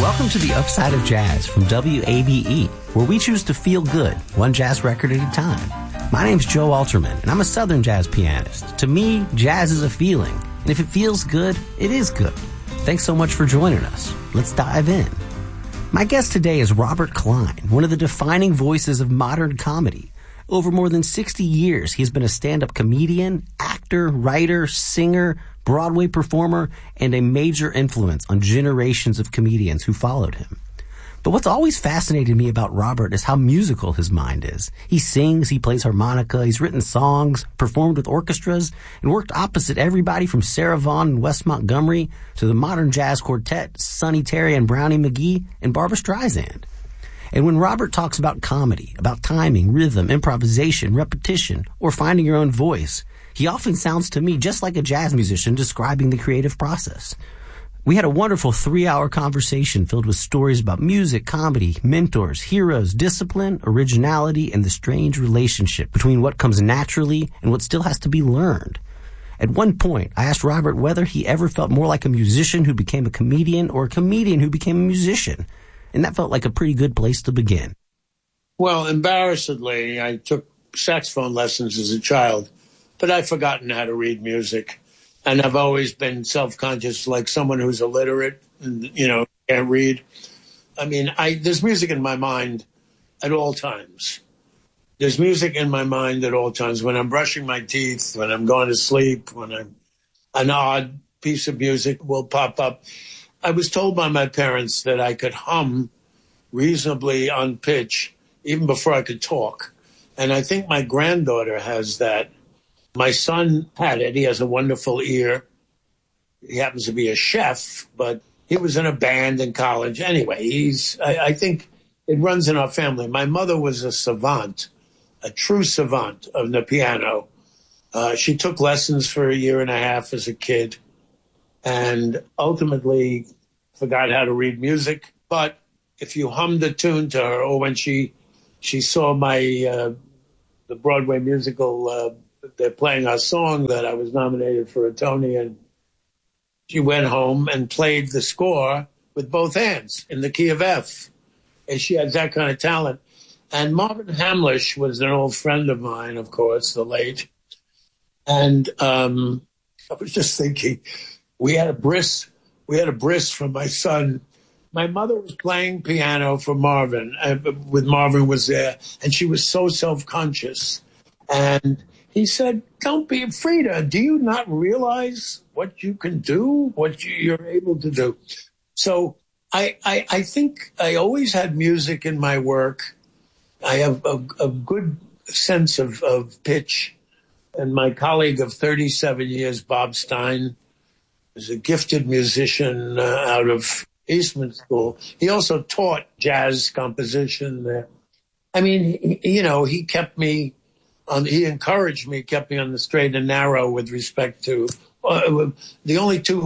Welcome to the Upside of Jazz from WABE, where we choose to feel good, one jazz record at a time. My name's Joe Alterman, and I'm a Southern jazz pianist. To me, jazz is a feeling, and if it feels good, it is good. Thanks so much for joining us. Let's dive in. My guest today is Robert Klein, one of the defining voices of modern comedy. Over more than 60 years, he has been a stand-up comedian, actor, writer, singer, Broadway performer, and a major influence on generations of comedians who followed him. But what's always fascinated me about Robert is how musical his mind is. He sings, he plays harmonica, he's written songs, performed with orchestras, and worked opposite everybody from Sarah Vaughan and Wes Montgomery to the modern jazz quartet, Sonny Terry and Brownie McGhee, and Barbra Streisand. And when Robert talks about comedy, about timing, rhythm, improvisation, repetition, or finding your own voice, he often sounds to me just like a jazz musician describing the creative process. We had a wonderful 3-hour conversation filled with stories about music, comedy, mentors, heroes, discipline, originality, and the strange relationship between what comes naturally and what still has to be learned. At one point, I asked Robert whether he ever felt more like a musician who became a comedian or a comedian who became a musician. And that felt like a pretty good place to begin. Well, embarrassedly, I took saxophone lessons as a child, but I've forgotten how to read music. And I've always been self-conscious, like someone who's illiterate and, can't read. I mean, there's music in my mind at all times. There's music in my mind at all times. When I'm brushing my teeth, when I'm going to sleep, an odd piece of music will pop up. I was told by my parents that I could hum reasonably on pitch even before I could talk. And I think my granddaughter has that. My son had it. He has a wonderful ear. He happens to be a chef, but he was in a band in college. Anyway, I think it runs in our family. My mother was a savant, a true savant of the piano. She took lessons for 1.5 years as a kid and ultimately forgot how to read music. But if you hummed a tune to her, or when she saw the Broadway musical, they're playing our song that I was nominated for a Tony, and she went home and played the score with both hands in the key of F. And she has that kind of talent. And Marvin Hamlisch was an old friend of mine, of course, the late. And I was just thinking, we had a bris for my son. My mother was playing piano for Marvin, with Marvin was there, and she was so self-conscious. And he said, "Don't be Frida. Do you not realize what you can do, what you're able to do?" So I think I always had music in my work. I have a good sense of pitch. And my colleague of 37 years, Bob Stein, is a gifted musician out of Eastman School. He also taught jazz composition there. I mean, he kept me he encouraged me, kept me on the straight and narrow with respect to the only 2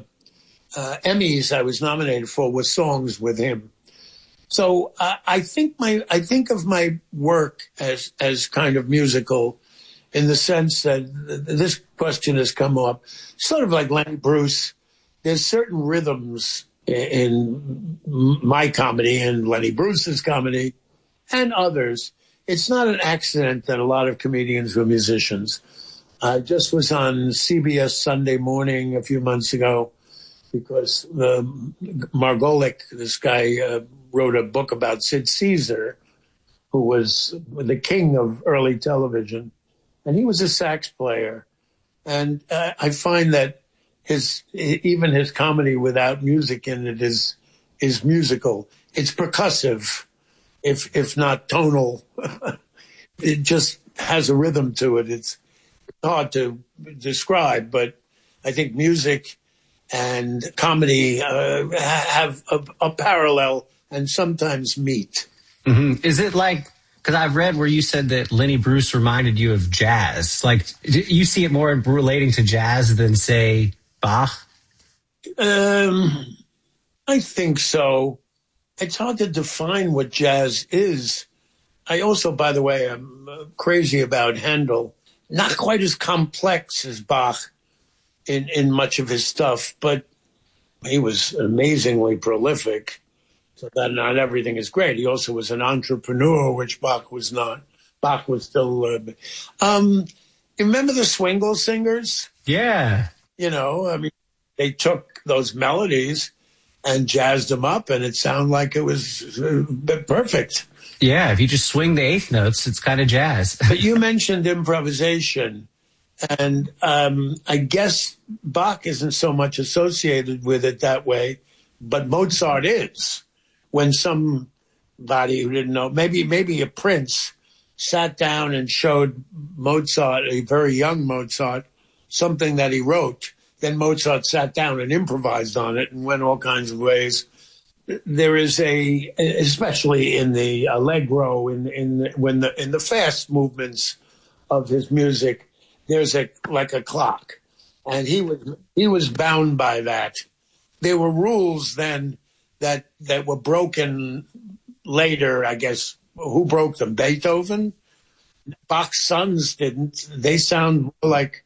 Emmys I was nominated for were songs with him. So I think of my work as kind of musical, in the sense that this question has come up, sort of like Lenny Bruce. There's certain rhythms in my comedy and Lenny Bruce's comedy and others. It's not an accident that a lot of comedians were musicians. I just was on CBS Sunday Morning a few months ago because Margolick, this guy, wrote a book about Sid Caesar, who was the king of early television. And he was a sax player. And I find that even his comedy without music in it is musical. It's percussive, if not tonal. It just has a rhythm to it. It's hard to describe, but I think music and comedy have a parallel and sometimes meet. Mm-hmm. Is it like, because I've read where you said that Lenny Bruce reminded you of jazz. Like, you see it more relating to jazz than, say, Bach? I think so. It's hard to define what jazz is. I also, by the way, am crazy about Handel. Not quite as complex as Bach in much of his stuff, but he was amazingly prolific. So that not everything is great. He also was an entrepreneur, which Bach was not. Bach was still. You remember the Swingle Singers? Yeah. I mean, they took those melodies and jazzed them up, and it sounded like it was perfect. Yeah, if you just swing the eighth notes, it's kind of jazz. But you mentioned improvisation, and I guess Bach isn't so much associated with it that way, but Mozart is. When somebody who didn't know, maybe a prince, sat down and showed Mozart, a very young Mozart, something that he wrote, then Mozart sat down and improvised on it and went all kinds of ways. There is especially in the allegro, in the fast movements of his music, there's like a clock, and he was bound by that. There were rules then that were broken later, I guess. Who broke them? Beethoven? Bach's sons didn't. They sound like,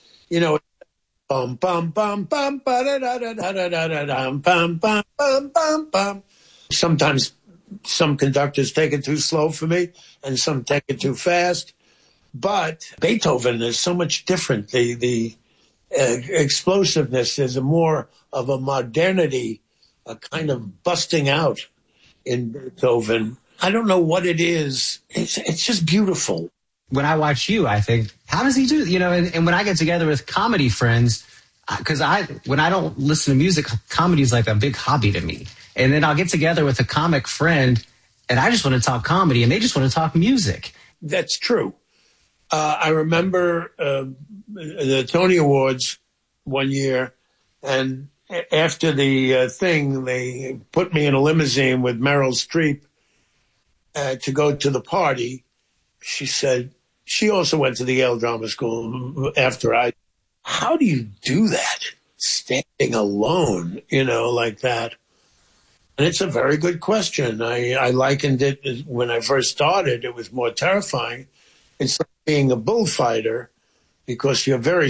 bum bum bum bum ba da da da da da da da bum bum bum bum bum. Sometimes some conductors take it too slow for me, and some take it too fast. But Beethoven is so much different. The explosiveness is more of a modernity, a kind of busting out in Beethoven. I don't know what it is. It's just beautiful. When I watch you, I think, how does he do? And when I get together with comedy friends, because when I don't listen to music, comedy is like a big hobby to me. And then I'll get together with a comic friend, and I just want to talk comedy, and they just want to talk music. That's true. I remember the Tony Awards one year, and after the thing, they put me in a limousine with Meryl Streep to go to the party. She said, she also went to the Yale Drama School after I. How do you do that? Standing alone, like that. And it's a very good question. I likened it when I first started. It was more terrifying. It's like being a bullfighter because you're very